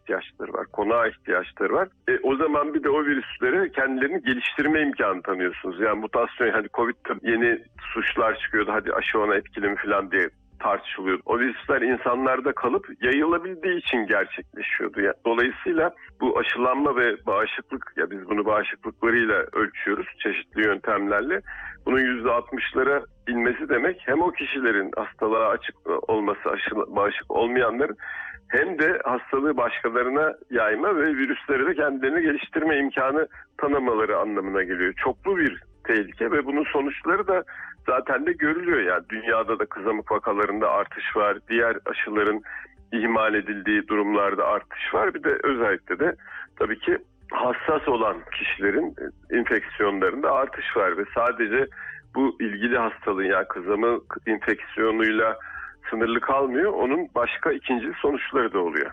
ihtiyaçları var, konağa ihtiyaçları var. O zaman bir de o virüslere kendilerini geliştirme imkanı tanıyorsunuz. Yani mutasyon, hani Covid'de yeni suçlar çıkıyordu, hadi aşı ona etkili mi falan diye tartışılıyordu. O virüsler insanlarda kalıp yayılabildiği için gerçekleşiyordu. Yani dolayısıyla bu aşılanma ve bağışıklık, ya biz bunu bağışıklıklarıyla ölçüyoruz çeşitli yöntemlerle. Bunun %60'lara inmesi demek hem o kişilerin hastalığa açık olması, bağışık olmayanların, hem de hastalığı başkalarına yayma ve virüsleri de kendilerini geliştirme imkanı tanımaları anlamına geliyor. Çoklu bir tehlike ve bunun sonuçları da zaten de görülüyor. Yani dünyada da kızamık vakalarında artış var. Diğer aşıların ihmal edildiği durumlarda artış var. Bir de özellikle de tabii ki hassas olan kişilerin enfeksiyonlarında artış var ve sadece bu ilgili hastalığın, yani kızamık enfeksiyonuyla sınırlı kalmıyor. Onun başka ikinci sonuçları da oluyor.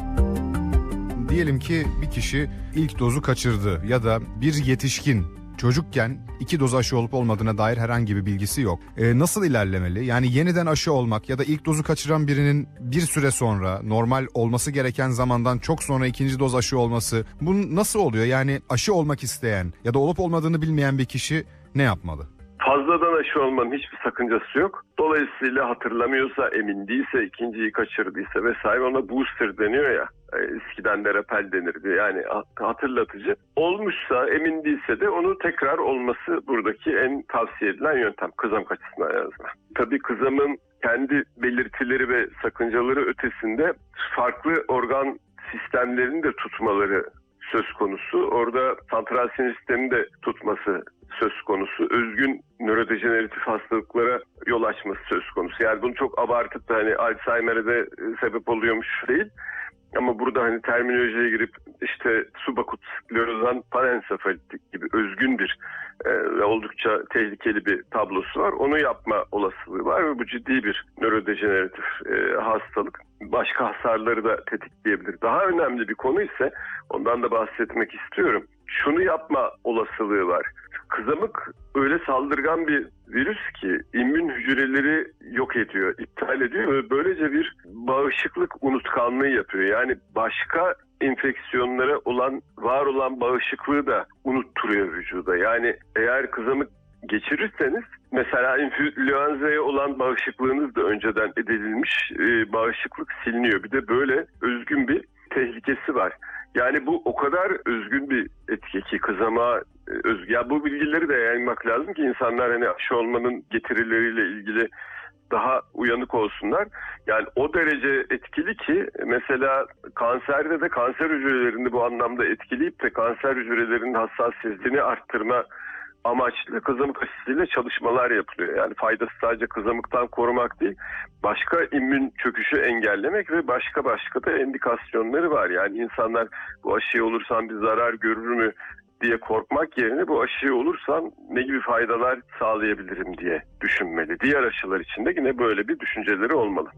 Diyelim ki bir kişi ilk dozu kaçırdı ya da bir yetişkin çocukken 2 doz aşı olup olmadığına dair herhangi bir bilgisi yok. Nasıl ilerlemeli? Yani yeniden aşı olmak ya da ilk dozu kaçıran birinin bir süre sonra normal olması gereken zamandan çok sonra ikinci doz aşı olması, bu nasıl oluyor? Yani aşı olmak isteyen ya da olup olmadığını bilmeyen bir kişi ne yapmalı? Fazladan aşı olmanın hiçbir sakıncası yok. Dolayısıyla hatırlamıyorsa, emin değilse, ikinciyi kaçırdıysa vesaire, ona booster deniyor ya. Eskiden de repel denirdi. Yani hatırlatıcı. Olmuşsa, emin değilse de onu tekrar olması buradaki en tavsiye edilen yöntem. Kızamık açısından en azından. Tabii kızamın kendi belirtileri ve sakıncaları ötesinde farklı organ sistemlerini de tutmaları söz konusu. Orada santral sinir sistemini de tutması söz konusu. Özgün nörodejeneratif hastalıklara yol açması söz konusu. Yani bunu çok abartıp da hani Alzheimer'e de sebep oluyormuş değil. Ama burada hani terminolojiye girip işte subakut sklerozan panensefalitik gibi özgün bir ve oldukça tehlikeli bir tablosu var. Onu yapma olasılığı var ve bu ciddi bir nörodejeneratif hastalık. Başka hasarları da tetikleyebilir. Daha önemli bir konu ise, ondan da bahsetmek istiyorum. Şunu yapma olasılığı var. Kızamık öyle saldırgan bir virüs ki immün hücreleri yok ediyor, iptal ediyor ve böylece bir bağışıklık unutkanlığı yapıyor. Yani başka enfeksiyonlara var olan bağışıklığı da unutturuyor vücuda. Yani eğer kızamık geçirirseniz, mesela influenza'ya olan bağışıklığınız da önceden edinilmiş bağışıklık siliniyor. Bir de böyle özgün bir tehlikesi var. Yani bu o kadar özgün bir etki ki kızamağa özgü. Ya bu bilgileri de yaymak lazım ki insanlar hani aşı olmanın getirileriyle ilgili daha uyanık olsunlar. Yani o derece etkili ki mesela kanserde de kanser hücrelerini bu anlamda etkileyip de kanser hücrelerinin hassasiyetini arttırma amaçlı kızamık aşısıyla çalışmalar yapılıyor. Yani faydası sadece kızamıktan korumak değil, başka immün çöküşü engellemek ve başka da indikasyonları var. Yani insanlar bu aşıya olursam bir zarar görür mü diye korkmak yerine bu aşıya olursam ne gibi faydalar sağlayabilirim diye düşünmeli. Diğer aşılar için de yine böyle bir düşünceleri olmalı.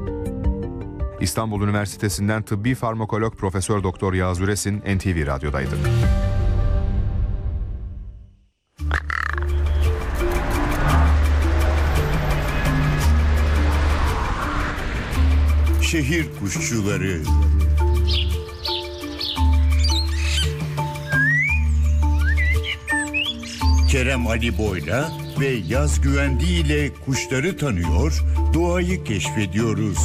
İstanbul Üniversitesi'nden tıbbi farmakolog Profesör Doktor Yağız Üresin NTV Radyo'daydı. Şehir kuşçuları. Kerem Ali Boyla ve Yaz Güvendi ile kuşları tanıyor, doğayı keşfediyoruz.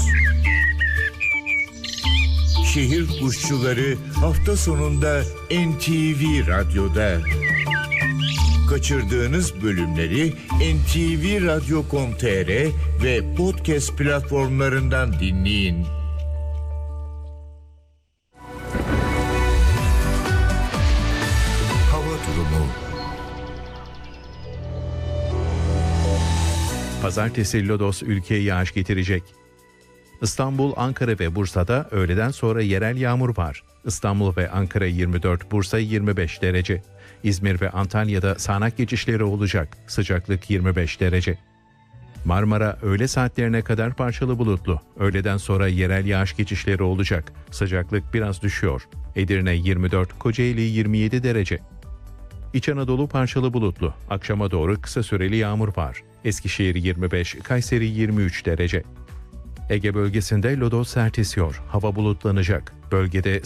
Şehir kuşçuları hafta sonunda NTV Radyo'da. Kaçırdığınız bölümleri ntvradio.com.tr ve podcast platformlarından dinleyin. Hava durumu. Pazartesi lodos ülkeye yağış getirecek. İstanbul, Ankara ve Bursa'da öğleden sonra yerel yağmur var. İstanbul ve Ankara 24, Bursa 25 derece. İzmir ve Antalya'da sağanak geçişleri olacak. Sıcaklık 25 derece. Marmara öğle saatlerine kadar parçalı bulutlu. Öğleden sonra yerel yağış geçişleri olacak. Sıcaklık biraz düşüyor. Edirne 24, Kocaeli 27 derece. İç Anadolu parçalı bulutlu. Akşama doğru kısa süreli yağmur var. Eskişehir 25, Kayseri 23 derece. Ege bölgesinde lodos sert esiyor. Hava bulutlanacak. Bölgede